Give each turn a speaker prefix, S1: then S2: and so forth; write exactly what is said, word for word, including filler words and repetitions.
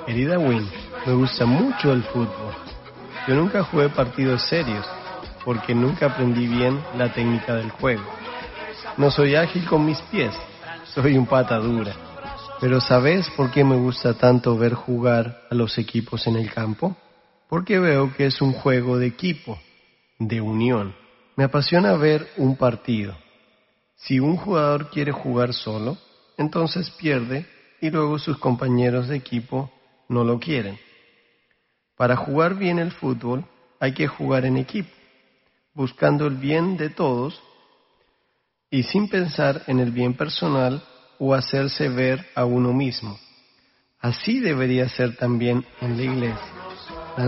S1: Querida Win, me gusta mucho el fútbol. Yo nunca jugué partidos serios, porque nunca aprendí bien la técnica del juego. No soy ágil con mis pies, soy un pata dura. Pero ¿sabes por qué me gusta tanto ver jugar a los equipos en el campo? Porque veo que es un juego de equipo, de unión. Me apasiona ver un partido. Si un jugador quiere jugar solo, entonces pierde y luego sus compañeros de equipo no lo quieren. Para jugar bien el fútbol hay que jugar en equipo, buscando el bien de todos y sin pensar en el bien personal o hacerse ver a uno mismo. Así debería ser también en la iglesia.